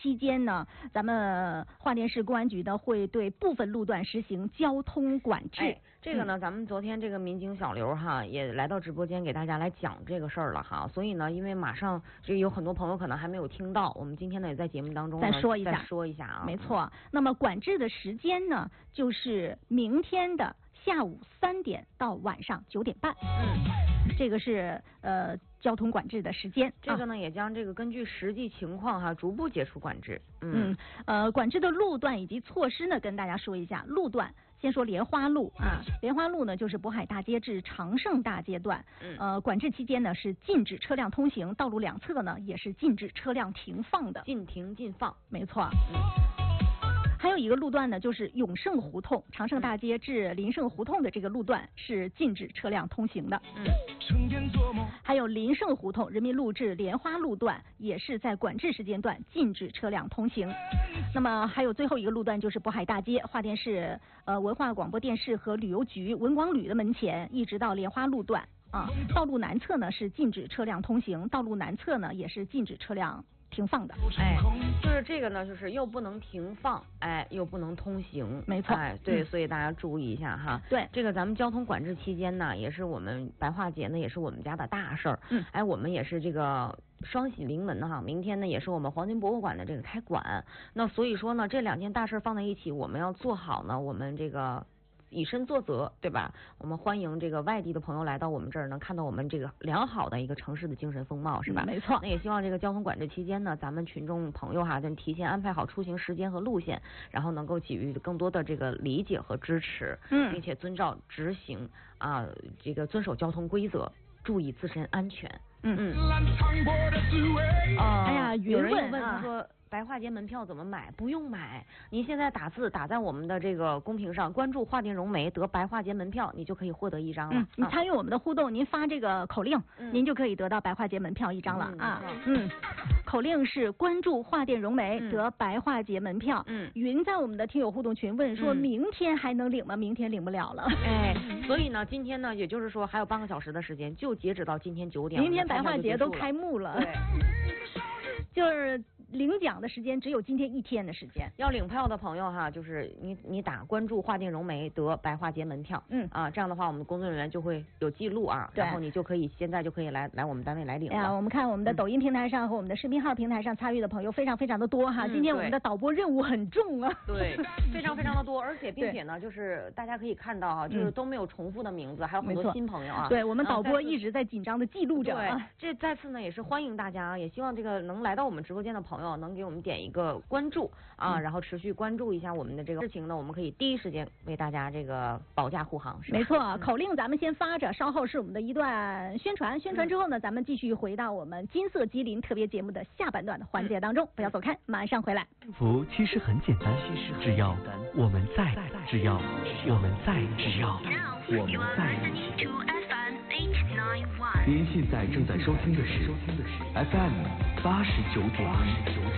期间呢，咱们华电市公安局呢会对部分路段实行交通管制。 这个呢，咱们昨天这个民警小刘哈也来到直播间给大家来讲这个事儿了哈，所以呢，因为马上这有很多朋友可能还没有听到，我们今天呢也在节目当中再说一下啊。 没错，那么管制的时间呢，就是明天的下午3点到晚上9点半。这个是交通管制的时间。 这个呢也将这个根据实际情况哈逐步解除管制。 管制的路段以及措施呢，跟大家说一下。路段先说莲花路啊，莲花路呢就是渤海大街至长盛大街段。管制期间呢是禁止车辆通行，道路两侧呢也是禁止车辆停放的， 禁停禁放， 没错。还有一个路段呢，就是永盛胡同，长盛大街至林盛胡同的这个路段是禁止车辆通行的。还有林盛胡同、人民路至莲花路段也是在管制时间段禁止车辆通行。那么还有最后一个路段就是渤海大街，华电市文化广播电视和旅游局文广旅的门前，一直到莲花路段啊。道路南侧呢是禁止车辆通行，道路南侧呢也是禁止车辆停放的。 就是这个呢，就是又不能停放，又不能通行， 没错。 对，所以大家注意一下哈。 对， 这个咱们交通管制期间呢，也是我们白化节呢，也是我们家的大事儿。我们也是这个双喜临门哈，明天呢也是我们黄金博物馆的这个开馆。那所以说呢，这2件大事放在一起，我们要做好呢，我们这个以身作则，对吧？我们欢迎这个外地的朋友来到我们这儿，能看到我们这个良好的一个城市的精神风貌，是吧？ 没错。 那也希望这个交通管制期间呢，咱们群众朋友哈，就提前安排好出行时间和路线，然后能够给予更多的这个理解和支持，并且遵照执行啊，这个遵守交通规则，注意自身安全。有人又问他说，白化节门票怎么买？不用买，您现在打字打在我们的这个公屏上，关注华电融媒得白化节门票，你就可以获得1张了。 你参与我们的互动，您发这个口令，您就可以得到白化节门票1张了口令是关注华电融媒得白化节门票。云在我们的听友互动群问说，明天还能领吗？明天领不了了。 所以呢，今天呢，也就是说还有半个小时的时间，就截止到今天9点。 明天白化节都开幕了。对。就是领奖的时间只有今天1天的时间。 要领票的朋友哈，就是你打关注华电融媒得白化节门票，这样的话我们工作人员就会有记录啊，然后你就可以现在就可以来我们单位来领了。 我们看我们的抖音平台上和我们的视频号平台上参与的朋友非常非常的多哈，今天我们的导播任务很重啊。 对，非常非常的多，而且并且呢，就是大家可以看到哈，就是都没有重复的名字，还有很多新朋友啊。 对，我们导播一直在紧张的记录着。 对，这再次呢也是欢迎大家，也希望这个能来到我们直播间的朋友能给我们点一个关注啊，然后持续关注一下我们的这个事情呢，我们可以第一时间为大家这个保驾护航。 没错，口令咱们先发着，稍后是我们的一段宣传，宣传之后呢，咱们继续回到我们金色吉林特别节目的下半段的环节当中，不要走开，马上回来。 幸福其实很简单，只要我们在，只要我们在，只要我们在一起。您现在正在收听的是 FM 89.1。